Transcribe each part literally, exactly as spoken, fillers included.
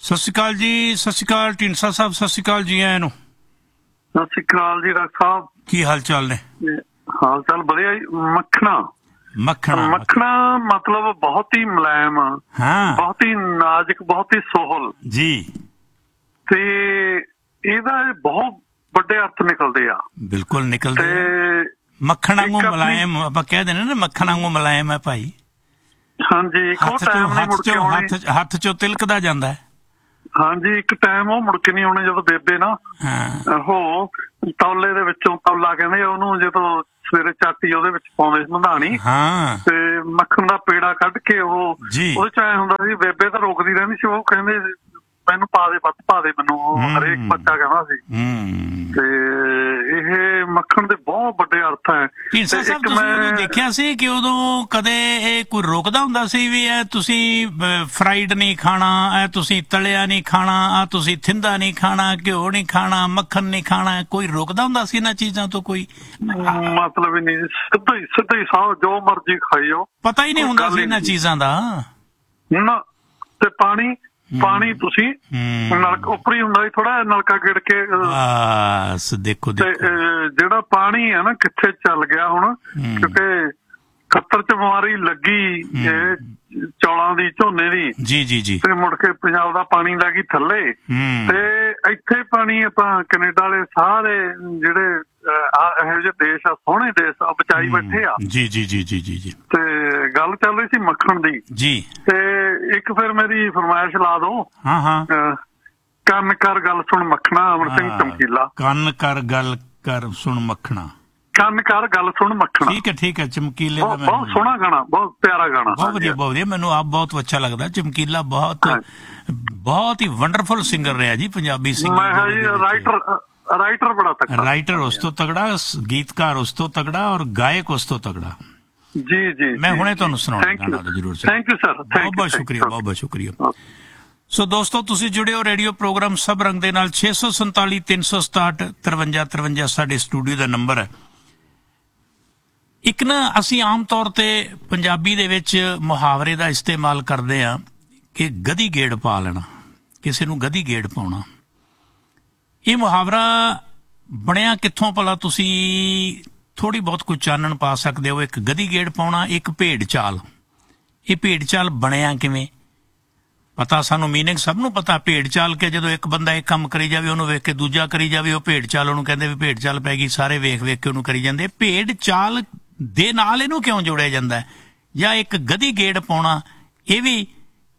ਸਤਿ ਸ਼੍ਰੀ ਅਕਾਲ ਜੀ, ਸਤਿ ਸ਼੍ਰੀ ਅਕਾਲ ਢੀਂਡਸਾ ਸਾਹਿਬ, ਸਤਿ ਸ਼੍ਰੀ ਅਕਾਲ ਜੀ। ਆਇਆਂ ਨੂੰ ਸਤਿ ਸ਼੍ਰੀ ਅਕਾਲ ਜੀ ਡਾਕਟਰ ਸਾਹਿਬ, ਕੀ ਹਾਲ ਚਾਲ ਨੇ? ਹਾਲ ਚਾਲ ਵਧੀਆ ਜੀ। ਮੱਖਣਾ ਮੱਖਣਾ ਮੱਖਣਾ ਮਤਲਬ ਬਹੁਤ ਹੀ ਮੁਲਾਇਮ, ਹਾਂ, ਬਹੁਤ ਹੀ ਨਾਜ਼ੁਕ, ਬਹੁਤ ਹੀ ਸੋਹਲ ਜੀ, ਤੇ ਇਹਦਾ ਬਹੁਤ ਵੱਡੇ ਅਰਥ ਨਿਕਲਦੇ ਆ। ਬਿਲਕੁਲ ਨਿਕਲਦੇ। ਮੱਖਣ ਵਾਂਗੂ ਮੁਲਾਇਮ ਆਪਾਂ ਕਹਿ ਦਿੰਦੇ ਨਾ, ਮੱਖਣ ਵਾਂਗੂ ਮੁਲਾਇਮ ਹੈ ਭਾਈ। ਹਾਂਜੀ, ਹੱਥ ਚੋਂ ਤਿਲਕਦਾ ਜਾਂਦਾ ਹੈ। ਹਾਂਜੀ, ਇੱਕ ਟਾਈਮ ਉਹ ਮੁੜ ਕੇ ਨਹੀਂ ਆਉਣੇ ਜਦੋਂ ਬੇਬੇ ਨਾ ਉਹ ਤੌਲੇ ਦੇ ਵਿੱਚੋਂ ਤੌਲਾ ਕਹਿੰਦੇ ਉਹਨੂੰ, ਜਦੋਂ ਸਵੇਰੇ ਚਾਟੀ ਉਹਦੇ ਵਿੱਚ ਪਾਉਂਦੇ ਸੀ ਮਧਾਣੀ, ਤੇ ਮੱਖਣ ਦਾ ਪੇੜਾ ਕੱਢ ਕੇ ਉਹ ਉਹਦੇ ਚ ਐ ਹੁੰਦਾ ਸੀ। ਬੇਬੇ ਤਾਂ ਰੋਕਦੀ ਰਹਿੰਦੀ ਸੀ, ਉਹ ਕਹਿੰਦੇ ਮੈਨੂੰ ਪਾ ਦੇ, ਵੱਧ ਪਾ ਦੇ ਮੈਨੂੰ, ਹਰੇਕ ਬੱਚਾ ਕਹਿੰਦਾ ਸੀ। ਤੇ ਇਹ ਮੱਖਣ ਦੇ ਬਹੁਤ ਵੱਡੇ ਅਰਥ ਹੈ। ਢੀਂਡਸਾ ਸਾਹਿਬ, ਤੁਸੀਂ ਦੇਖਿਆ ਸੀ ਕਿ ਉਦੋਂ ਕਦੇ ਇਹ ਕੋਈ ਰੋਕਦਾ ਹੁੰਦਾ ਸੀ ਵੀ ਇਹ ਤੁਸੀਂ ਫਰਾਈਡ ਨਹੀਂ ਖਾਣਾ, ਇਹ ਤੁਸੀਂ ਤਲਿਆ ਨਹੀਂ ਖਾਣਾ, ਆ ਤੁਸੀਂ ਥਿੰਦਾ ਨਹੀਂ ਖਾਣਾ, ਘਿਓ ਨਹੀਂ ਖਾਣਾ, ਮੱਖਣ ਨਹੀਂ ਖਾਣਾ? ਕੋਈ ਰੋਕਦਾ ਹੁੰਦਾ ਸੀ ਇਹਨਾਂ ਚੀਜ਼ਾਂ ਤੋਂ? ਕੋਈ ਮਤਲਬ ਹੀ ਨਹੀਂ, ਸਿੱਧਾ ਹੀ ਸਿੱਧਾ ਹੀ ਸਾਹ ਜੋ ਮਰਜੀ ਖਾਈ ਜਾਓ, ਪਤਾ ਹੀ ਨਹੀਂ ਹੁੰਦਾ ਸੀ ਇਹਨਾਂ ਚੀਜ਼ਾਂ ਦਾ। ਨਾ ਤੇ ਪਾਣੀ ਪਾਣੀ ਤੁਸੀਂ ਨਲਕਾ ਉੱਪਰ ਹੀ ਹੁੰਦਾ ਸੀ, ਥੋੜਾ ਨਲਕਾ ਗਿੜ ਕੇ ਦੇਖੋ। ਤੇ ਜਿਹੜਾ ਪਾਣੀ ਹੈ ਨਾ ਕਿੱਥੇ ਚੱਲ ਗਿਆ ਹੁਣ, ਕਿਉਂਕਿ ਖੱਤਰ ਚ ਬਿਮਾਰੀ ਲੱਗੀ ਚੌਲਾਂ ਦੀ, ਝੋਨੇ ਦੀ, ਜੀ ਜੀ ਜੀ, ਤੇ ਮੁੜ ਕੇ ਪੰਜਾਬ ਦਾ ਪਾਣੀ ਲੈ ਗਈ ਥੱਲੇ। ਤੇ ਇੱਥੇ ਪਾਣੀ ਆਪਾਂ ਕੈਨੇਡਾ ਵਾਲੇ ਸਾਰੇ ਜਿਹੜੇ ਇਹੋ ਜਿਹੇ ਦੇਸ਼ ਆ, ਸੋਹਣੇ ਦੇਸ਼ ਆ, ਬਚਾਈ ਬੈਠੇ ਆ। ਜੀ ਜੀ ਜੀ ਜੀ ਜੀ ਜੀ। ਤੇ ਗੱਲ ਚੱਲ ਰਹੀ ਸੀ ਮੱਖਣ ਦੀ ਜੀ। ਤੇ ਇੱਕ ਫਿਰ ਮੇਰੀ ਫਰਮਾਇਸ਼ ਲਾ ਦੋ। ਹਾਂ ਹਾਂ, ਕੰਨ ਕਰ ਗੱਲ ਸੁਣ ਮੱਖਣਾ, ਅਮਰ ਸਿੰਘ ਚਮਕੀਲਾ। ਕੰਨ ਕਰ ਗੱਲ ਕਰ ਸੁਣ ਮੱਖਣਾ, ਕੰਨ ਕਰ ਗੱਲ ਸੁਣ ਮੱਖਣਾ। ਠੀਕ ਹੈ ਠੀਕ ਹੈ, ਚਮਕੀਲੇ ਦਾ ਬਹੁਤ ਸੋਹਣਾ ਗਾਣਾ, ਬਹੁਤ ਪਿਆਰਾ ਗਾਣਾ, ਬਹੁਤ ਵਧੀਆ ਬਹੁਤ ਵਧੀਆ। ਮੈਨੂੰ ਆਪ ਬਹੁਤ ਅੱਛਾ ਲੱਗਦਾ। ਚਮਕੀਲਾ ਬਹੁਤ ਬਹੁਤ ਹੀ ਵੰਡਰਫੁਲ ਸਿੰਗਰ ਰਿਹਾ ਜੀ, ਪੰਜਾਬੀ ਸਿੰਗਰ, ਰਾਈਟਰ ਰਾਈਟਰ ਬੜਾ ਤਕੜਾ, ਰਾਈਟਰ ਉਸ ਤੋਂ ਤਗੜਾ, ਗੀਤਕਾਰ ਉਸ ਤੋਂ ਤਗੜਾ, ਔਰ ਗਾਇਕ ਉਸ ਤੋਂ ਤਗੜਾ। ਜੀ ਜੀ, ਮੈਂ ਹੁਣੇ ਤੁਹਾਨੂੰ ਸੁਣਾਉਣਾ ਗਾਣਾ ਜ਼ਰੂਰ। ਥੈਂਕ ਯੂ ਸਰ, ਬਹੁਤ ਬਹੁਤ ਸ਼ੁਕਰੀਆ, ਬਹੁਤ ਬਹੁਤ ਸ਼ੁਕਰੀਆ। ਸੋ ਦੋਸਤੋ, ਤੁਸੀਂ ਜੁੜੇ ਹੋ ਰੇਡੀਓ ਪ੍ਰੋਗਰਾਮ ਸਭ ਰੰਗ ਦੇ ਨਾਲ। ਛੇ ਸੌ ਸੰਤਾਲੀ ਤਿੰਨ ਸੌ ਸਤਾਹਠ ਤਰਵੰਜਾ ਤਰਵੰਜਾ ਸਾਡੇ ਸਟੂਡੀਓ ਦਾ ਨੰਬਰ ਹੈ। ਇੱਕ ਨਾ ਅਸੀਂ ਆਮ ਤੌਰ ਤੇ ਪੰਜਾਬੀ ਦੇ ਵਿੱਚ ਮੁਹਾਵਰੇ ਦਾ ਇਸਤੇਮਾਲ ਕਰਦੇ ਹਾਂ ਕਿ ਗਧੀ ਗੇੜ ਪਾ ਲੈਣਾ, ਕਿਸੇ ਨੂੰ ਗਧੀ ਗੇੜ ਪਾਉਣਾ। ਇਹ ਮੁਹਾਵਰਾ ਬਣਿਆ ਕਿੱਥੋਂ ਭਲਾ? ਤੁਸੀਂ ਥੋੜ੍ਹੀ ਬਹੁਤ ਕੋਈ ਚਾਨਣ ਪਾ ਸਕਦੇ ਹੋ। ਇੱਕ ਗਧੀ ਗੇੜ ਪਾਉਣਾ, ਇੱਕ ਭੇਡ ਚਾਲ। ਇਹ ਭੇਡ ਚਾਲ ਬਣਿਆ ਕਿਵੇਂ? ਪਤਾ ਸਾਨੂੰ, ਮੀਨਿੰਗ ਸਭ ਨੂੰ ਪਤਾ। ਭੇਡ ਚਾਲ ਕੇ ਜਦੋਂ ਇੱਕ ਬੰਦਾ ਇੱਕ ਕੰਮ ਕਰੀ ਜਾਵੇ, ਉਹਨੂੰ ਵੇਖ ਕੇ ਦੂਜਾ ਕਰੀ ਜਾਵੇ, ਉਹ ਭੇਡ ਚਾਲ ਉਹਨੂੰ ਕਹਿੰਦੇ ਵੀ ਭੇਡ ਚਾਲ ਪੈ ਗਈ। ਸਾਰੇ ਵੇਖ ਵੇਖ ਕੇ ਉਹਨੂੰ ਕਰੀ ਜਾਂਦੇ। ਭੇਡ ਚਾਲ ਦੇ ਨਾਲ ਇਹਨੂੰ ਕਿਉਂ ਜੋੜਿਆ ਜਾਂਦਾ? ਜਾਂ ਇੱਕ ਗਧੀ ਗੇੜ ਪਾਉਣਾ, ਇਹ ਵੀ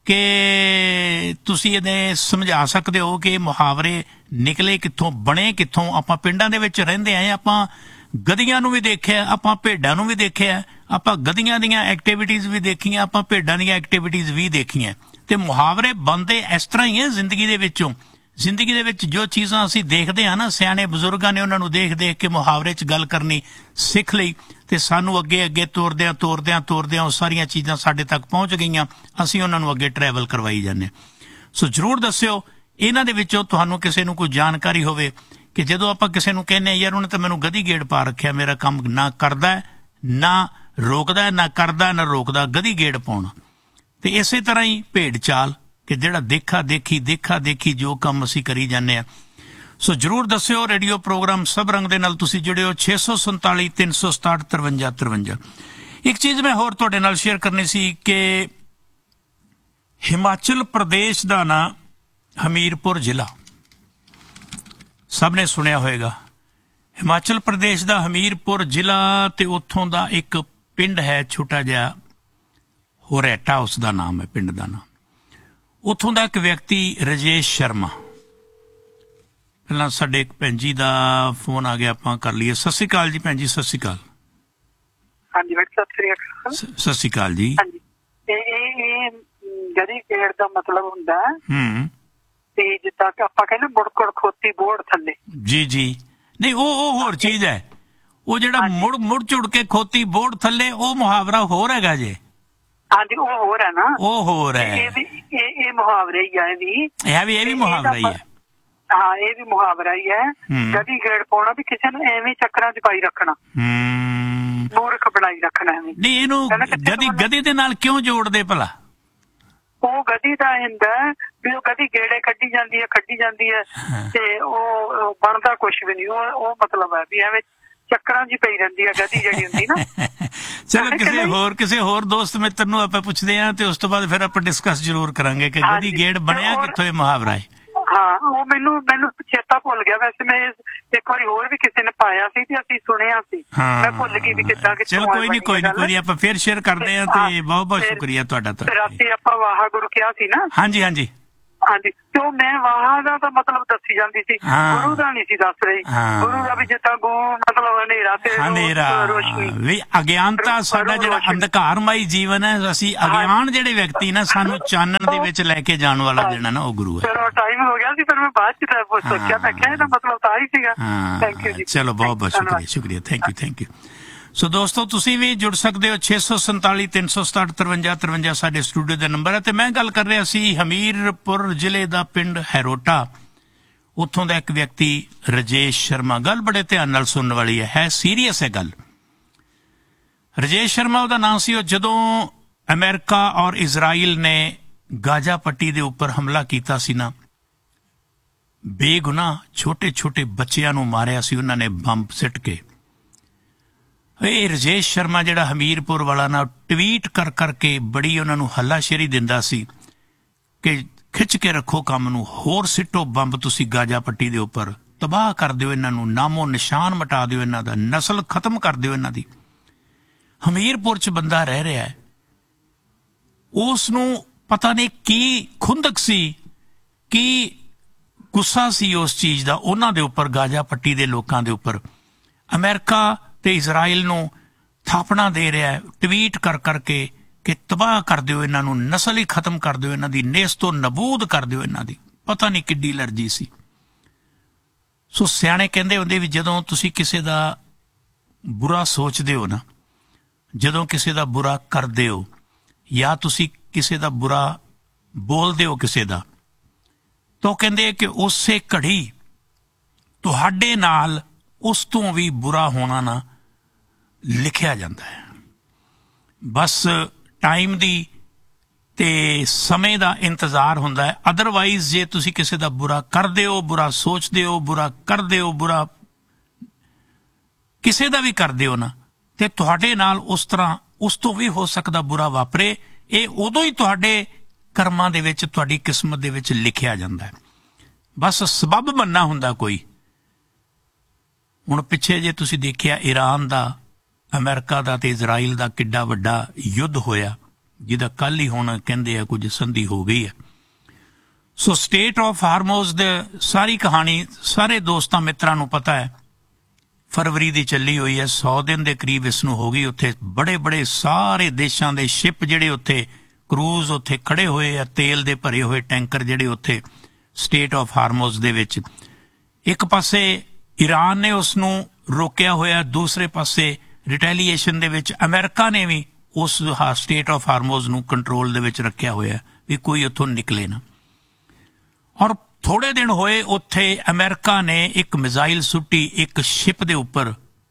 ਕਿ ਤੁਸੀਂ ਇਹਦੇ ਸਮਝਾ ਸਕਦੇ ਹੋ ਕਿ ਮੁਹਾਵਰੇ ਨਿਕਲੇ ਕਿੱਥੋਂ, ਬਣੇ ਕਿੱਥੋਂ? ਆਪਾਂ ਪਿੰਡਾਂ ਦੇ ਵਿੱਚ ਰਹਿੰਦੇ ਆਏ, ਆਪਾਂ ਗਧੀਆਂ ਨੂੰ ਵੀ ਦੇਖਿਆ, ਆਪਾਂ ਭੇਡਾਂ ਨੂੰ ਵੀ ਦੇਖਿਆ, ਆਪਾਂ ਗਧੀਆਂ ਦੀਆਂ ਐਕਟੀਵਿਟੀਜ਼ ਵੀ ਦੇਖੀਆਂ, ਆਪਾਂ ਭੇਡਾਂ ਦੀਆਂ ਐਕਟੀਵਿਟੀਜ਼ ਵੀ ਦੇਖੀਆਂ। ਤੇ ਮੁਹਾਵਰੇ ਬਣਦੇ ਇਸ ਤਰ੍ਹਾਂ ਹੀ ਹੈ ਜ਼ਿੰਦਗੀ ਦੇ ਵਿੱਚੋਂ। ਜ਼ਿੰਦਗੀ ਦੇ ਵਿੱਚ ਜੋ ਚੀਜ਼ਾਂ ਅਸੀਂ ਦੇਖਦੇ ਹਾਂ ਨਾ, ਸਿਆਣੇ ਬਜ਼ੁਰਗਾਂ ਨੇ ਉਹਨਾਂ ਨੂੰ ਦੇਖ ਦੇਖ ਕੇ ਮੁਹਾਵਰੇ 'ਚ ਗੱਲ ਕਰਨੀ ਸਿੱਖ ਲਈ, ਤੇ ਸਾਨੂੰ ਅੱਗੇ ਅੱਗੇ ਤੋਰਦਿਆਂ ਤੋਰਦਿਆਂ ਤੋਰਦਿਆਂ ਉਹ ਸਾਰੀਆਂ ਚੀਜ਼ਾਂ ਸਾਡੇ ਤੱਕ ਪਹੁੰਚ ਗਈਆਂ। ਅਸੀਂ ਉਹਨਾਂ ਨੂੰ ਅੱਗੇ ਟਰੈਵਲ ਕਰਵਾਈ ਜਾਂਦੇ ਹਾਂ। ਸੋ ਜ਼ਰੂਰ ਦੱਸਿਓ ਇਹਨਾਂ ਦੇ ਵਿੱਚੋਂ ਤੁਹਾਨੂੰ ਕਿਸੇ ਨੂੰ ਕੋਈ ਜਾਣਕਾਰੀ ਹੋਵੇ ਕਿ ਜਦੋਂ ਆਪਾਂ ਕਿਸੇ ਨੂੰ ਕਹਿੰਦੇ ਯਾਰ ਉਹਨੇ ਤਾਂ ਮੈਨੂੰ ਗਧੀ ਗੇੜ ਪਾ ਰੱਖਿਆ, ਮੇਰਾ ਕੰਮ ਨਾ ਕਰਦਾ ਨਾ ਰੋਕਦਾ, ਨਾ ਕਰਦਾ ਨਾ ਰੋਕਦਾ, ਗਧੀ ਗੇੜ ਪਾਉਣਾ। ਤੇ ਇਸੇ ਤਰ੍ਹਾਂ ਹੀ ਭੇਡ ਚਾਲ, ਕਿ ਜਿਹੜਾ ਦੇਖਾ ਦੇਖੀ ਦੇਖਾ ਦੇਖੀ ਜੋ ਕੰਮ ਅਸੀਂ ਕਰੀ ਜਾਂਦੇ ਹਾਂ। ਸੋ ਜ਼ਰੂਰ ਦੱਸਿਓ। ਰੇਡੀਓ ਪ੍ਰੋਗਰਾਮ ਸਭ ਰੰਗ ਦੇ ਨਾਲ ਤੁਸੀਂ ਜੁੜੇ ਹੋ। ਛੇ ਸੌ ਸੰਤਾਲੀ ਤਿੰਨ ਸੌ ਸਤਾਹਠ ਤਰਵੰਜਾ ਤਰਵੰਜਾ। ਇੱਕ ਚੀਜ਼ ਮੈਂ ਹੋਰ ਤੁਹਾਡੇ ਨਾਲ ਸ਼ੇਅਰ ਕਰਨੀ ਸੀ ਕਿ ਹਿਮਾਚਲ ਪ੍ਰਦੇਸ਼ ਦਾ ਨਾਂ ਹਮੀਰਪੁਰ ਜ਼ਿਲ੍ਹਾ, ਸਭ ਨੇ ਸੁਣਿਆ ਹੋਏਗਾ। ਹਿਮਾਚਲ ਪ੍ਰਦੇਸ਼ ਦਾ ਹਮੀਰਪੁਰ ਜ਼ਿਲ੍ਹਾ, ਤੇ ਉੱਥੋਂ ਦਾ ਇੱਕ ਪਿੰਡ ਹੈ ਛੋਟਾ ਜਿਹਾ, ਹੋਰੈਟਾ ਉਸ ਦਾ ਨਾਮ ਹੈ, ਪਿੰਡ ਦਾ ਨਾਮ। ਉੱਥੋਂ ਦਾ ਇੱਕ ਵਿਅਕਤੀ ਰਜੇਸ਼ ਸ਼ਰਮਾ। ਪਹਿਲਾਂ ਸਾਡੇ ਇੱਕ ਭੈਣ ਜੀ ਦਾ ਫੋਨ ਆ ਗਿਆ, ਆਪਾਂ ਕਰ ਲਈਏ। ਸਤਿ ਸ਼੍ਰੀ ਅਕਾਲ ਜੀ ਭੈਣ ਜੀ, ਸਤਿ ਸ਼੍ਰੀ ਅਕਾਲ। ਹਾਂਜੀ ਸਤਿ ਸ਼੍ਰੀ ਅਕਾਲ। ਸਤਿ ਸ਼੍ਰੀ ਅਕਾਲ ਜੀ। ਹਾਂਜੀ, ਇਹ ਗਧੀ ਗੇੜ ਦਾ ਮਤਲਬ ਹੁੰਦਾ ਹੂੰ, ਤੇ ਜਿੱਦਾਂ ਕਿ ਆਪਾਂ ਕਹਿੰਦੇ ਮੁੜਕੜ ਖੋਤੀ ਬੋੜ ਥੱਲੇ। ਜੀ ਜੀ, ਨਹੀਂ ਉਹ ਉਹ ਹੋਰ ਚੀਜ਼ ਹੈ। ਉਹ ਜਿਹੜਾ ਮੁੜ ਮੁੜ ਝੁੜ ਕੇ ਖੋਤੀ ਬੋੜ ਥੱਲੇ, ਉਹ ਮੁਹਾਵਰਾ ਹੋਰ ਹੈਗਾ ਜੇ। ਹਾਂਜੀ, ਉਹ ਹੋਰ ਹੈ ਨਾ, ਉਹ ਹੋਰ ਹੈ। ਇਹ ਵੀ ਇਹ ਮੁਹਾਵਰਾ ਹੀ ਹੈ, ਇਹ ਵੀ ਇਹ ਵੀ ਇਹ ਵੀ ਮੁਹਾਵਰਾ ਹੀ ਹੈ। ਹਾਂ, ਇਹ ਵੀ ਮੁਹਾਵਰਾ ਹੀ ਹੈ। ਗਧੀ ਗੇੜ ਪਾਉਣਾ ਵੀ ਕਿਸੇ ਨੂੰ ਐਵੇਂ ਚੱਕਰਾਂ ਚ ਪਾਈ ਰੱਖਣਾ, ਮੂਰਖ ਬਣਾਈ ਰੱਖਣਾ। ਐਵੇਂ ਨਹੀਂ, ਇਹਨੂੰ ਗਧੀ ਗਧੀ ਦੇ ਨਾਲ ਕਿਉਂ ਜੋੜਦੇ ਭਲਾ? ਉਹ ਗਦੀ ਦਾ ਹੁੰਦਾ ਵੀ ਉਹ ਗਦੀ ਗੇੜੇ ਕੱਢੀ ਜਾਂਦੀ ਹੈ ਕੱਢੀ ਜਾਂਦੀ ਹੈ ਤੇ ਉਹ ਬਣਦਾ ਕੁਛ ਵੀ ਨਹੀਂ। ਉਹ ਉਹ ਮਤਲਬ ਹੈ ਵੀ ਐਵੇਂ ਚੱਕਰਾਂ ਜੀ ਪਈ ਰਹਿੰਦੀ ਹੈ ਗਦੀ ਜਿਹੜੀ ਹੁੰਦੀ ਨਾ। ਚਲੋ ਕਿਸੇ ਹੋਰ ਕਿਸੇ ਹੋਰ ਦੋਸਤ ਮਿੱਤਰ ਨੂੰ ਆਪਾਂ ਪੁੱਛਦੇ ਹਾਂ ਤੇ ਉਸ ਤੋਂ ਬਾਅਦ ਫਿਰ ਆਪਾਂ ਡਿਸਕਸ ਜ਼ਰੂਰ ਕਰਾਂਗੇ ਕਿ ਗਦੀ ਗੇੜ ਬਣਿਆ ਕਿੱਥੋਂ ਇਹ ਮੁਹਾਵਰਾ ਹੈ। ਹਾਂ ਉਹ ਮੈਨੂੰ ਮੈਨੂੰ ਚੇਤਾ ਭੁੱਲ ਗਿਆ। ਵੈਸੇ ਮੈਂ ਇੱਕ ਵਾਰੀ ਹੋਰ ਵੀ ਕਿਸੇ ਨੇ ਪਾਇਆ ਸੀ ਤੇ ਅਸੀਂ ਸੁਣਿਆ ਸੀ, ਮੈਂ ਭੁੱਲ ਗਈ ਵੀ ਕਿੱਦਾਂ ਕਿੱਥੋਂ। ਚਲੋ ਕੋਈ ਨਹੀਂ ਕੋਈ ਨਹੀਂ ਕੋਈ ਨਹੀਂ ਆਪਾਂ ਫਿਰ ਸ਼ੇਅਰ ਕਰਦੇ ਹਾਂ ਤੇ ਬਹੁਤ ਬਹੁਤ ਸ਼ੁਕਰੀਆ ਤੁਹਾਡਾ। ਰਾਤੀ ਆਪਾਂ ਵਾਹਿਗੁਰੂ ਕਿਹਾ ਸੀ ਨਾ। ਹਾਂਜੀ ਹਾਂਜੀ ਹਾਂਜੀ ਤੇ ਉਹ ਮੈਂ ਵਾਹ ਦਾ ਤਾਂ ਮਤਲਬ ਦੱਸੀ ਜਾਂਦੀ ਸੀ, ਗੁਰੂ ਦਾ ਨਹੀਂ ਸੀ ਦੱਸ ਰਹੀ। ਗੁਰੂ ਦਾ ਵੀ ਜਿੱਦਾਂ ਗੂ ਮਤਲਬ ਹਨੇਰਾ ਤੇ ਰੋਸ਼ਨੀ ਵੀ ਅਗਿਆਨਤਾ ਸਾਡਾ ਜਿਹੜਾ ਅੰਧਕਾਰਮਈ ਜੀਵਨ ਹੈ, ਅਸੀਂ ਅਗਿਆਨ ਜਿਹੜੇ ਵਿਅਕਤੀ ਨਾ ਸਾਨੂੰ ਚਾਨਣ ਦੇ ਵਿੱਚ ਲੈ ਕੇ ਜਾਣ ਵਾਲਾ ਜਿਹੜਾ ਨਾ ਉਹ ਗੁਰੂ ਹੈ। ਚਲੋ ਟਾਈਮ ਹੋ ਗਿਆ ਸੀ ਫਿਰ ਮੈਂ ਬਾਅਦ ਚ ਸੋਚਿਆ ਮੈਂ ਕਿਹਾ ਇਹਦਾ ਮਤਲਬ ਤਾਂ ਹੀ ਸੀਗਾ। ਥੈਂਕ ਯੂ ਜੀ। ਚਲੋ ਬਹੁਤ ਬਹੁਤ ਸ਼ੁਕਰੀਆ ਸ਼ੁਕਰੀਆ ਥੈਂਕ ਯੂ ਥੈਂਕ ਯੂ। ਸੋ ਦੋਸਤੋ ਤੁਸੀਂ ਵੀ ਜੁੜ ਸਕਦੇ ਹੋ ਛੇ ਸੌ ਸੰਤਾਲੀ ਤਿੰਨ ਸੌ ਸਤਾਹਠ ਤਰਵੰਜਾ ਤਰਵੰਜਾ ਸਾਡੇ ਸਟੂਡੀਓ ਦਾ ਨੰਬਰ ਹੈ। ਤੇ ਮੈਂ ਗੱਲ ਕਰ ਰਿਹਾ ਸੀ ਹਮੀਰਪੁਰ ਜ਼ਿਲ੍ਹੇ ਦਾ ਪਿੰਡ ਹੈਰੋਟਾ, ਉੱਥੋਂ ਦਾ ਇੱਕ ਵਿਅਕਤੀ ਰਜੇਸ਼ ਸ਼ਰਮਾ। ਗੱਲ ਬੜੇ ਧਿਆਨ ਨਾਲ ਸੁਣਨ ਵਾਲੀ ਹੈ, ਹੈ ਸੀਰੀਅਸ ਹੈ ਗੱਲ। ਰਜੇਸ਼ ਸ਼ਰਮਾ ਉਹਦਾ ਨਾਂ ਸੀ। ਉਹ ਜਦੋਂ ਅਮਰੀਕਾ ਔਰ ਇਜ਼ਰਾਈਲ ਨੇ ਗਾਜ਼ਾ ਪੱਟੀ ਦੇ ਉੱਪਰ ਹਮਲਾ ਕੀਤਾ ਸੀ ਨਾ, ਬੇਗੁਨਾਹ ਛੋਟੇ ਛੋਟੇ ਬੱਚਿਆਂ ਨੂੰ ਮਾਰਿਆ ਸੀ ਉਹਨਾਂ ਨੇ ਬੰਬ ਸਿੱਟ ਕੇ। ਇਹ ਰਜੇਸ਼ ਸ਼ਰਮਾ ਜਿਹੜਾ ਹਮੀਰਪੁਰ ਵਾਲਾ ਨਾ ਟਵੀਟ ਕਰ ਕਰਕੇ ਬੜੀ ਉਹਨਾਂ ਨੂੰ ਹੱਲਾਸ਼ੇਰੀ ਦਿੰਦਾ ਸੀ ਕਿ ਖਿੱਚ ਕੇ ਰੱਖੋ ਕੰਮ ਨੂੰ, ਹੋਰ ਸਿੱਟੋ ਬੰਬ ਤੁਸੀਂ ਗਾਜ਼ਾ ਪੱਟੀ ਦੇ ਉੱਪਰ, ਤਬਾਹ ਕਰ ਦਿਓ ਇਹਨਾਂ ਨੂੰ, ਨਾਮੋ ਨਿਸ਼ਾਨ ਮਿਟਾ ਦਿਓ ਇਹਨਾਂ ਦਾ, ਨਸਲ ਖਤਮ ਕਰ ਦਿਓ ਇਹਨਾਂ ਦੀ। ਹਮੀਰਪੁਰ 'ਚ ਬੰਦਾ ਰਹਿ ਰਿਹਾ ਹੈ, ਉਸ ਨੂੰ ਪਤਾ ਨਹੀਂ ਕੀ ਖੁੰਦਕ ਸੀ, ਕੀ ਗੁੱਸਾ ਸੀ ਉਸ ਚੀਜ਼ ਦਾ ਉਹਨਾਂ ਦੇ ਉੱਪਰ, ਗਾਜ਼ਾ ਪੱਟੀ ਦੇ ਲੋਕਾਂ ਦੇ ਉੱਪਰ। ਅਮਰੀਕਾ ਤੇ ਇਜ਼ਰਾਈਲ ਨੂੰ ਥਾਪਣਾ ਦੇ ਰਿਹਾ ਹੈ ਟਵੀਟ ਕਰ ਕਰਕੇ ਕਿ ਤਬਾਹ ਕਰ ਦਿਓ ਇਹਨਾਂ ਨੂੰ, ਨਸਲ ਹੀ ਖਤਮ ਕਰ ਦਿਓ ਇਹਨਾਂ ਦੀ, ਨੇਸਤੋ ਨਬੂਦ ਕਰ ਦਿਓ ਇਹਨਾਂ ਦੀ। ਪਤਾ ਨਹੀਂ ਕਿੱਡੀ ਅਲਰਜੀ ਸੀ। ਸੋ ਸਿਆਣੇ ਕਹਿੰਦੇ ਹੁੰਦੇ ਵੀ ਜਦੋਂ ਤੁਸੀਂ ਕਿਸੇ ਦਾ ਬੁਰਾ ਸੋਚਦੇ ਹੋ ਨਾ, ਜਦੋਂ ਕਿਸੇ ਦਾ ਬੁਰਾ ਕਰਦੇ ਹੋ ਜਾਂ ਤੁਸੀਂ ਕਿਸੇ ਦਾ ਬੁਰਾ ਬੋਲਦੇ ਹੋ ਕਿਸੇ ਦਾ, ਤਾਂ ਕਹਿੰਦੇ ਕਿ ਉਸੇ ਘੜੀ ਤੁਹਾਡੇ ਨਾਲ ਉਸ ਤੋਂ ਵੀ ਬੁਰਾ ਹੋਣਾ ਨਾ ਲਿਖਿਆ ਜਾਂਦਾ ਹੈ। ਬਸ ਟਾਈਮ ਦੀ ਤੇ ਸਮੇਂ ਦਾ ਇੰਤਜ਼ਾਰ ਹੁੰਦਾ ਹੈ। ਅਦਰਵਾਈਜ਼ ਜੇ ਤੁਸੀਂ ਕਿਸੇ ਦਾ ਬੁਰਾ ਕਰਦੇ ਹੋ, ਬੁਰਾ ਸੋਚਦੇ ਹੋ, ਬੁਰਾ ਕਰਦੇ ਹੋ, ਬੁਰਾ ਕਿਸੇ ਦਾ ਵੀ ਕਰਦੇ ਹੋ ਨਾ, ਤੇ ਤੁਹਾਡੇ ਨਾਲ ਉਸ ਤਰ੍ਹਾਂ ਉਸ ਤੋਂ ਵੀ ਹੋ ਸਕਦਾ ਬੁਰਾ ਵਾਪਰੇ। ਇਹ ਉਦੋਂ ਹੀ ਤੁਹਾਡੇ ਕਰਮਾਂ ਦੇ ਵਿੱਚ, ਤੁਹਾਡੀ ਕਿਸਮਤ ਦੇ ਵਿੱਚ ਲਿਖਿਆ ਜਾਂਦਾ ਹੈ। ਬਸ ਸਬੱਬ ਬਣਨਾ ਹੁੰਦਾ ਕੋਈ। ਹੁਣ ਪਿੱਛੇ ਜੇ ਤੁਸੀਂ ਦੇਖਿਆ ਈਰਾਨ ਦਾ, ਅਮਰੀਕਾ ਦਾ ਤੇ ਇਜ਼ਰਾਈਲ ਦਾ ਕਿੱਡਾ ਵੱਡਾ ਯੁੱਧ ਹੋਇਆ, ਜਿਹਦਾ ਕੱਲ ਹੀ ਹੁਣ ਕਹਿੰਦੇ ਆ ਕੁਝ ਸੰਧੀ ਹੋ ਗਈ ਹੈ। ਸੋ ਸਟੇਟ ਆਫ ਹਾਰਮੋਜ਼ ਦੇ ਸਾਰੀ ਕਹਾਣੀ ਸਾਰੇ ਦੋਸਤਾਂ ਮਿੱਤਰਾਂ ਨੂੰ ਪਤਾ ਹੈ। ਫਰਵਰੀ ਦੀ ਚੱਲੀ ਹੋਈ ਹੈ, ਸੌ ਦਿਨ ਦੇ ਕਰੀਬ ਇਸ ਨੂੰ ਹੋ ਗਈ। ਉੱਥੇ ਬੜੇ ਬੜੇ ਸਾਰੇ ਦੇਸ਼ਾਂ ਦੇ ਸ਼ਿਪ ਜਿਹੜੇ ਉੱਥੇ ਕਰੂਜ਼ ਉੱਥੇ ਖੜੇ ਹੋਏ ਆ, ਤੇਲ ਦੇ ਭਰੇ ਹੋਏ ਟੈਂਕਰ ਜਿਹੜੇ ਉੱਥੇ ਸਟੇਟ ਆਫ ਹਾਰਮੋਜ਼ ਦੇ ਵਿੱਚ। ਇੱਕ ਪਾਸੇ ਈਰਾਨ ਨੇ ਉਸ ਨੂੰ ਰੋਕਿਆ ਹੋਇਆ, ਦੂਸਰੇ ਪਾਸੇ ਰਿਟੈਲੀਏਸ਼ਨ ਦੇ ਵਿੱਚ ਅਮਰੀਕਾ ਨੇ ਵੀ ਉਸ ਸਟੇਟ ਆਫ ਹਾਰਮੋਜ਼ ਨੂੰ ਕੰਟਰੋਲ ਦੇ ਵਿੱਚ ਰੱਖਿਆ ਹੋਇਆ ਵੀ ਕੋਈ ਉੱਥੋਂ ਨਿਕਲੇ ਨਾ। ਔਰ ਥੋੜੇ ਦਿਨ ਹੋਏ ਉੱਥੇ ਅਮਰੀਕਾ ਨੇ ਇੱਕ ਮਿਜ਼ਾਈਲ ਸੁੱਟੀ ਇੱਕ ਸ਼ਿਪ ਦੇ ਉੱਪਰ,